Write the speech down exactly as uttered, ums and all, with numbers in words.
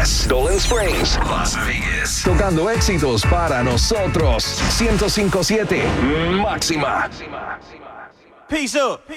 Vegas, Golden Springs, Las Vegas. Tocando éxitos para nosotros. ciento cinco punto siete Máxima. Peace up.